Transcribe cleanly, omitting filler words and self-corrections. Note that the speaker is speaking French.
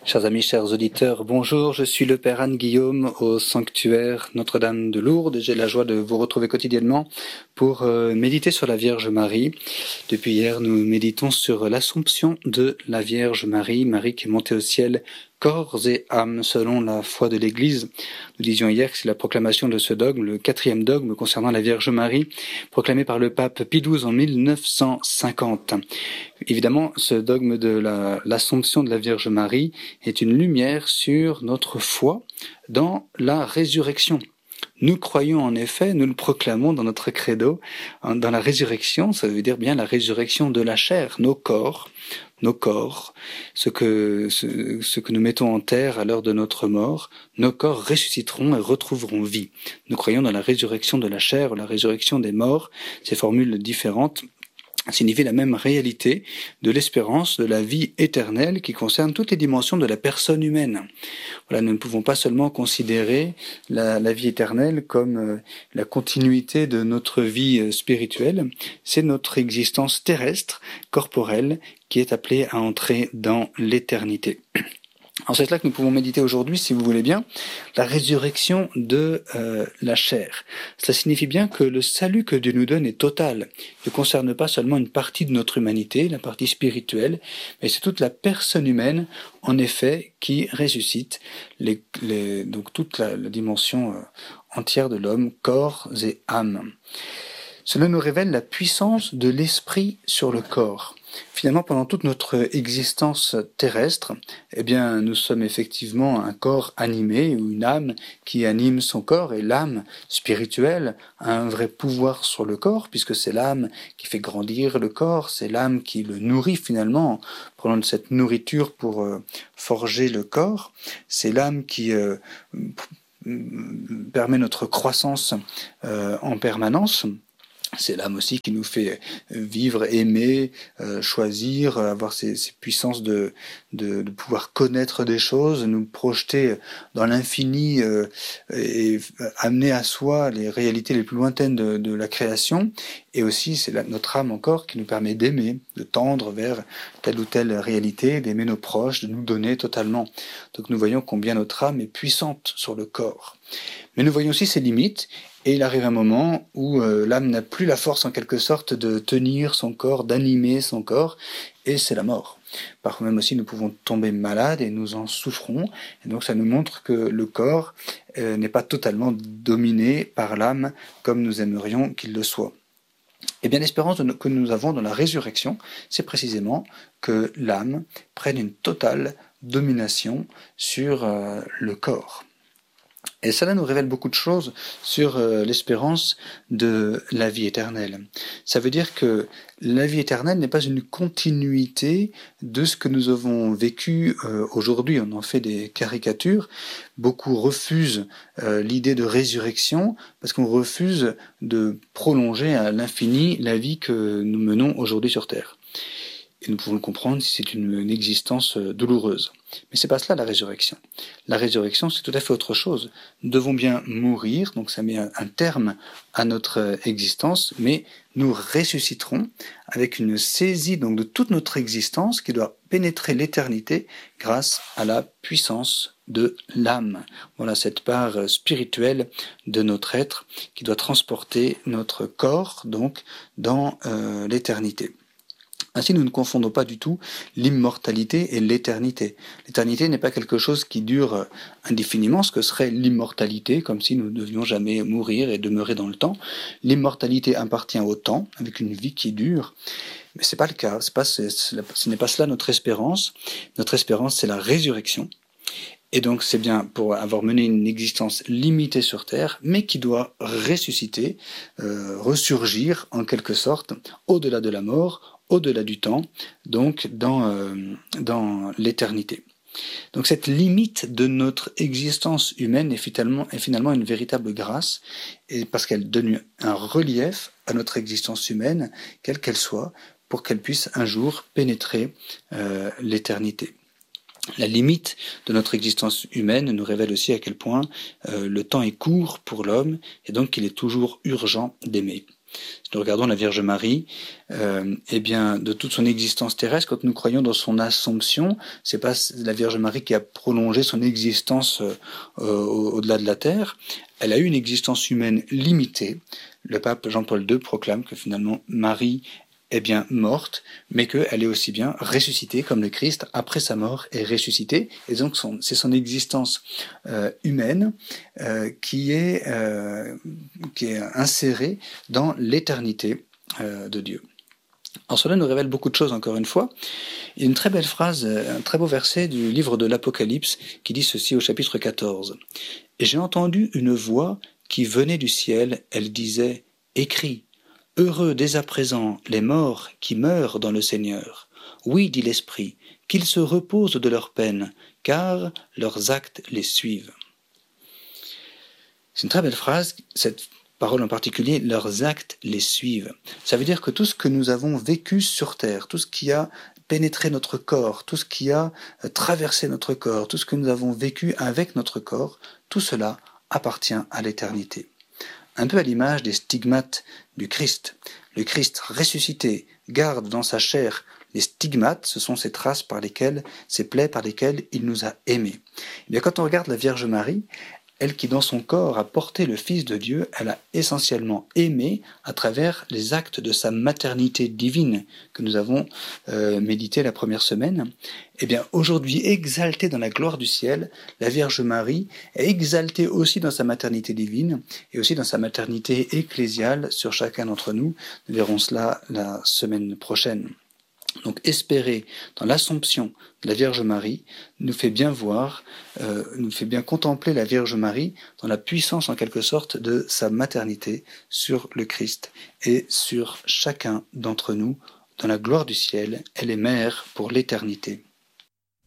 Chers amis, chers auditeurs, bonjour, je suis le Père Anne-Guillaume au sanctuaire Notre-Dame de Lourdes et j'ai la joie de vous retrouver quotidiennement pour méditer sur la Vierge Marie. Depuis hier, nous méditons sur l'Assomption de la Vierge Marie, Marie qui est montée au ciel corps et âme selon la foi de l'Église. Nous disions hier que c'est la proclamation de ce dogme, le 4e dogme concernant la Vierge Marie, proclamé par le pape Pie XII en 1950. Évidemment, ce dogme de l'Assomption de la Vierge Marie est une lumière sur notre foi dans la résurrection. Nous croyons en effet, nous le proclamons dans notre credo, dans la résurrection, ça veut dire bien la résurrection de la chair, nos corps, ce que nous mettons en terre à l'heure de notre mort, nos corps ressusciteront et retrouveront vie. Nous croyons dans la résurrection de la chair, la résurrection des morts, ces formules différentes signifie la même réalité de l'espérance de la vie éternelle qui concerne toutes les dimensions de la personne humaine. Voilà, nous ne pouvons pas seulement considérer la vie éternelle comme la continuité de notre vie spirituelle, c'est notre existence terrestre, corporelle, qui est appelée à entrer dans l'éternité. Alors c'est là que nous pouvons méditer aujourd'hui, si vous voulez bien, la résurrection de la chair. Cela signifie bien que le salut que Dieu nous donne est total. Il ne concerne pas seulement une partie de notre humanité, la partie spirituelle, mais c'est toute la personne humaine, en effet, qui ressuscite, donc toute la dimension entière de l'homme, corps et âme. Cela nous révèle la puissance de l'esprit sur le corps. Finalement, pendant toute notre existence terrestre, nous sommes effectivement un corps animé ou une âme qui anime son corps, et l'âme spirituelle a un vrai pouvoir sur le corps, puisque c'est l'âme qui fait grandir le corps, c'est l'âme qui le nourrit finalement, en prenant de cette nourriture pour forger le corps, c'est l'âme qui permet notre croissance en permanence. C'est l'âme aussi qui nous fait vivre, aimer, choisir, avoir ces puissances de pouvoir connaître des choses, nous projeter dans l'infini et amener à soi les réalités les plus lointaines de la création. Et aussi, c'est notre âme encore qui nous permet d'aimer, de tendre vers telle ou telle réalité, d'aimer nos proches, de nous donner totalement. Donc nous voyons combien notre âme est puissante sur le corps. Mais nous voyons aussi ses limites. Et il arrive un moment où l'âme n'a plus la force en quelque sorte de tenir son corps, d'animer son corps, et c'est la mort. Parfois même aussi nous pouvons tomber malades et nous en souffrons, et donc ça nous montre que le corps n'est pas totalement dominé par l'âme comme nous aimerions qu'il le soit. Eh bien l'espérance que nous avons dans la résurrection, c'est précisément que l'âme prenne une totale domination sur le corps. Et cela nous révèle beaucoup de choses sur l'espérance de la vie éternelle. Ça veut dire que la vie éternelle n'est pas une continuité de ce que nous avons vécu aujourd'hui. On en fait des caricatures. Beaucoup refusent l'idée de résurrection parce qu'on refuse de prolonger à l'infini la vie que nous menons aujourd'hui sur Terre. Et nous pouvons le comprendre si c'est une existence douloureuse. Mais c'est pas cela la résurrection. La résurrection, c'est tout à fait autre chose. Nous devons bien mourir, donc ça met un terme à notre existence, mais nous ressusciterons avec une saisie donc de toute notre existence qui doit pénétrer l'éternité grâce à la puissance de l'âme. Voilà cette part spirituelle de notre être qui doit transporter notre corps donc dans l'éternité. Ainsi, nous ne confondons pas du tout l'immortalité et l'éternité. L'éternité n'est pas quelque chose qui dure indéfiniment, ce que serait l'immortalité, comme si nous ne devions jamais mourir et demeurer dans le temps. L'immortalité appartient au temps, avec une vie qui dure. Mais c'est pas le cas, ce n'est pas cela notre espérance. Notre espérance, c'est la résurrection. Et donc c'est bien pour avoir mené une existence limitée sur Terre, mais qui doit ressusciter, ressurgir en quelque sorte, au-delà de la mort, au-delà du temps, donc dans l'éternité. Donc cette limite de notre existence humaine est finalement une véritable grâce, et parce qu'elle donne un relief à notre existence humaine, quelle qu'elle soit, pour qu'elle puisse un jour pénétrer l'éternité. La limite de notre existence humaine nous révèle aussi à quel point le temps est court pour l'homme, et donc qu'il est toujours urgent d'aimer. Si nous regardons la Vierge Marie, eh bien, de toute son existence terrestre, quand nous croyons dans son Assomption, c'est pas la Vierge Marie qui a prolongé son existence au-delà de la terre. Elle a eu une existence humaine limitée. Le pape Jean-Paul II proclame que finalement Marie est bien morte, mais qu'elle est aussi bien ressuscitée, comme le Christ, après sa mort, est ressuscité. Et donc, c'est son existence humaine qui est insérée dans l'éternité de Dieu. Alors cela nous révèle beaucoup de choses, encore une fois. Il y a une très belle phrase, un très beau verset du livre de l'Apocalypse qui dit ceci au chapitre 14. « Et j'ai entendu une voix qui venait du ciel, elle disait « Écris, heureux dès à présent les morts qui meurent dans le Seigneur. Oui, dit l'Esprit, qu'ils se reposent de leur peine, car leurs actes les suivent. » C'est une très belle phrase, cette parole en particulier, leurs actes les suivent. Ça veut dire que tout ce que nous avons vécu sur terre, tout ce qui a pénétré notre corps, tout ce qui a traversé notre corps, tout ce que nous avons vécu avec notre corps, tout cela appartient à l'éternité. Un peu à l'image des stigmates du Christ. Le Christ ressuscité garde dans sa chair les stigmates, ce sont ces traces par lesquelles, ces plaies par lesquelles il nous a aimés. Et bien, quand on regarde la Vierge Marie, elle qui dans son corps a porté le Fils de Dieu, elle a essentiellement aimé à travers les actes de sa maternité divine que nous avons médité la première semaine. Eh bien, aujourd'hui, exaltée dans la gloire du ciel, la Vierge Marie est exaltée aussi dans sa maternité divine et aussi dans sa maternité ecclésiale sur chacun d'entre nous. Nous verrons cela la semaine prochaine. Donc espérer dans l'Assomption de la Vierge Marie nous fait bien voir, nous fait bien contempler la Vierge Marie dans la puissance en quelque sorte de sa maternité sur le Christ et sur chacun d'entre nous. Dans la gloire du ciel, elle est mère pour l'éternité.